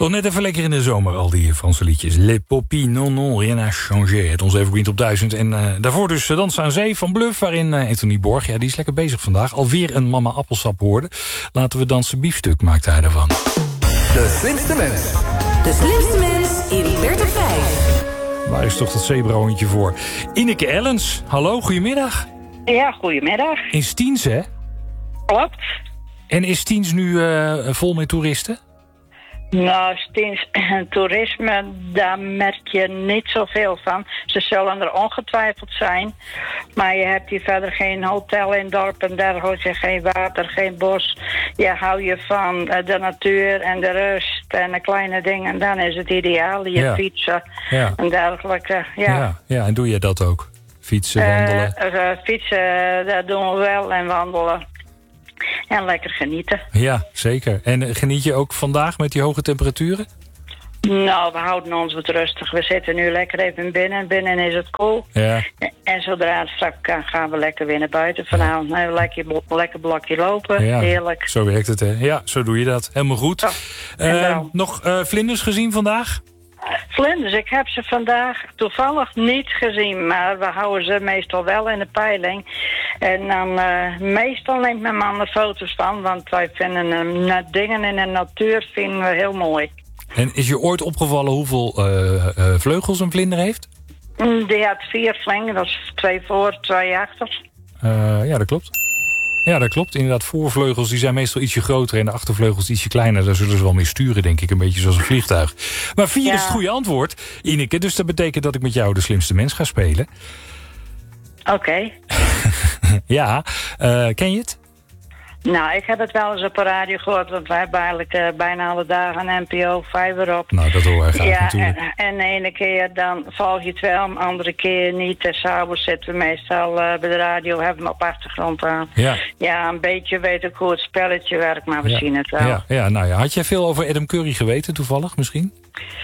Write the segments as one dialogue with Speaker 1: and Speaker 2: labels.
Speaker 1: Nog net even lekker in de zomer, al die Franse liedjes. Les Poppies, non, non, rien n'a changé. Het ons Evergreen Top 1000. En daarvoor dus Dansen aan Zee van Bluff, waarin Anthony Borg, ja, die is lekker bezig vandaag, alweer een mama appelsap hoorde. Laten we dansen biefstuk, maakt hij ervan.
Speaker 2: De slimste mens.
Speaker 3: De slimste mens in Bert op 5.
Speaker 1: Waar is toch dat zebrahondje voor? Ineke Ellens, hallo, goedemiddag.
Speaker 4: Ja, goedemiddag.
Speaker 1: In Stiens, hè?
Speaker 4: Klopt.
Speaker 1: En is Stiens nu vol met toeristen?
Speaker 4: Nou, Stiens toerisme, daar merk je niet zoveel van. Ze zullen er ongetwijfeld zijn. Maar je hebt hier verder geen hotel in het dorp en dergelijke, geen water, geen bos. Je hou je van de natuur en de rust en de kleine dingen. En dan is het ideaal. Je fietsen en dergelijke.
Speaker 1: Ja, en doe je dat ook? Fietsen, wandelen?
Speaker 4: Fietsen, dat doen we wel en wandelen. En lekker genieten.
Speaker 1: Ja, zeker. En geniet je ook vandaag met die hoge temperaturen?
Speaker 4: Nou, we houden ons wat rustig. We zitten nu lekker even binnen. Binnen is het koel. Ja. En zodra het strak kan, gaan we lekker weer naar buiten. Vanavond lekker blokje lopen. Ja, heerlijk.
Speaker 1: Zo werkt het, hè? Ja, zo doe je dat. Helemaal goed. Nog vlinders gezien vandaag?
Speaker 4: Vlinders, ik heb ze vandaag toevallig niet gezien, maar we houden ze meestal wel in de peiling. En dan meestal neemt mijn man er foto's van, want wij vinden dingen in de natuur vinden we heel mooi.
Speaker 1: En is je ooit opgevallen hoeveel vleugels een vlinder heeft?
Speaker 4: Die had 4 vlingen, dat is 2 voor, 2 achter.
Speaker 1: Ja, dat klopt. Ja, dat klopt. Inderdaad, voorvleugels die zijn meestal ietsje groter en de achtervleugels ietsje kleiner. Daar zullen ze wel mee sturen, denk ik. Een beetje zoals een vliegtuig. Maar 4 is het goede antwoord, Ineke. Dus dat betekent dat ik met jou de slimste mens ga spelen.
Speaker 4: Oké.
Speaker 1: Ja, ken je het?
Speaker 4: Nou, ik heb het wel eens op de radio gehoord, want wij hebben eigenlijk bijna alle dagen een NPO 5 erop.
Speaker 1: Nou, dat hoor ik graag natuurlijk.
Speaker 4: En de ene keer dan volg je het wel, de andere keer niet. En s'avonds zitten we meestal bij de radio, hebben we op achtergrond aan. Ja, een beetje weet ik hoe het spelletje werkt, maar we zien het wel.
Speaker 1: Ja, nou ja. Had jij veel over Adam Curry geweten toevallig misschien?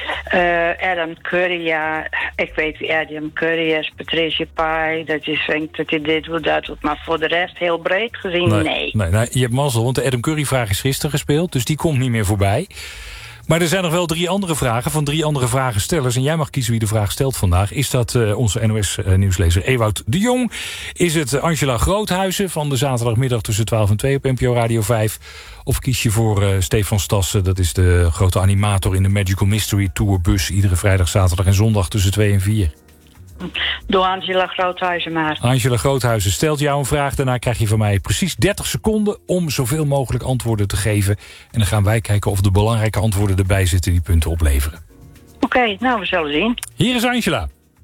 Speaker 4: Adam Curry, ja. Ik weet wie Adam Curry is. Patricia Pai, dat je denkt dat hij dit doet, dat doet. Maar voor de rest heel breed gezien, nee.
Speaker 1: Nee, je hebt mazzel, want de Adam Curry-vraag is gisteren gespeeld. Dus die komt niet meer voorbij. Maar er zijn nog wel 3 andere vragen van 3 andere vragenstellers. En jij mag kiezen wie de vraag stelt vandaag. Is dat onze NOS-nieuwslezer Ewout de Jong? Is het Angela Groothuizen van de zaterdagmiddag tussen 12 en 2 op NPO Radio 5? Of kies je voor Stefan Stassen? Dat is de grote animator in de Magical Mystery Tourbus. Iedere vrijdag, zaterdag en zondag tussen 2 en 4.
Speaker 4: Doe Angela Groothuizen maar.
Speaker 1: Angela Groothuizen stelt jou een vraag. Daarna krijg je van mij precies 30 seconden om zoveel mogelijk antwoorden te geven. En dan gaan wij kijken of de belangrijke antwoorden erbij zitten die punten opleveren.
Speaker 4: Oké, nou we zullen zien.
Speaker 1: Hier is Angela.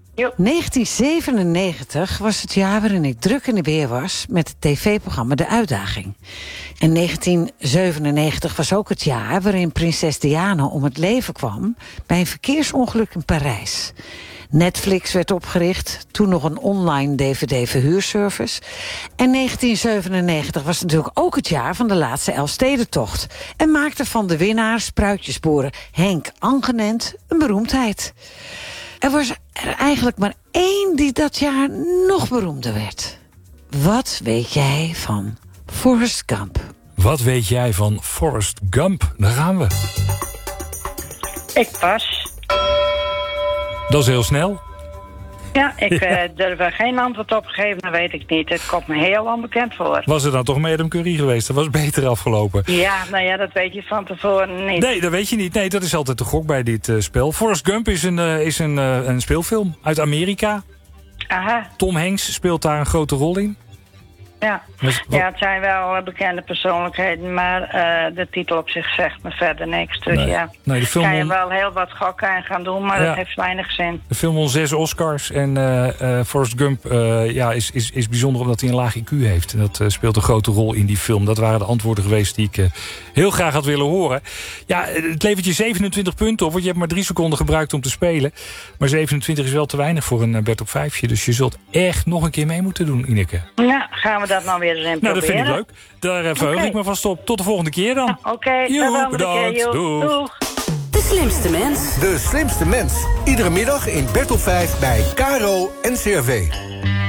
Speaker 5: 1997 was het jaar waarin ik druk in de weer was met het tv-programma De Uitdaging. En 1997 was ook het jaar waarin prinses Diana om het leven kwam bij een verkeersongeluk in Parijs. Netflix werd opgericht, toen nog een online dvd-verhuurservice. En 1997 was natuurlijk ook het jaar van de laatste Elfstedentocht. En maakte van de winnaar spruitjesboer Henk Angenent een beroemdheid. Er was er eigenlijk maar 1 die dat jaar nog beroemder werd. Wat weet jij van Forrest Gump?
Speaker 1: Wat weet jij van Forrest Gump? Daar gaan we.
Speaker 4: Ik pas.
Speaker 1: Dat is heel snel.
Speaker 4: Ja, ik durf er geen antwoord op geven, dat weet ik niet. Het komt me heel onbekend voor.
Speaker 1: Was het dan toch met Adam Curry geweest? Dat was beter afgelopen.
Speaker 4: Ja, nou ja, dat weet je van tevoren niet.
Speaker 1: Nee, dat weet je niet. Nee, dat is altijd de gok bij dit spel. Forrest Gump is een speelfilm uit Amerika.
Speaker 4: Aha.
Speaker 1: Tom Hanks speelt daar een grote rol in.
Speaker 4: Ja, het zijn wel bekende persoonlijkheden, maar de titel op zich zegt me verder niks. Dus
Speaker 1: nee, de film
Speaker 4: kan je wel heel wat gokken en gaan doen, maar dat heeft weinig zin.
Speaker 1: De film won 6 Oscars en Forrest Gump is bijzonder omdat hij een laag IQ heeft. En dat speelt een grote rol in die film. Dat waren de antwoorden geweest die ik heel graag had willen horen. Ja, het levert je 27 punten op, want je hebt maar 3 seconden gebruikt om te spelen. Maar 27 is wel te weinig voor een Bert op 5'tje, dus je zult echt nog een keer mee moeten doen, Ineke.
Speaker 4: Ja, gaan we dat nou weer eens in proberen?
Speaker 1: Nou, dat vind ik leuk. Daar verheug ik me vast op. Tot de volgende keer dan.
Speaker 4: Oké,
Speaker 1: bedankt.
Speaker 4: Doeg.
Speaker 3: De slimste mens.
Speaker 2: De slimste mens. Iedere middag in Bert op 5 bij KRO NCRV.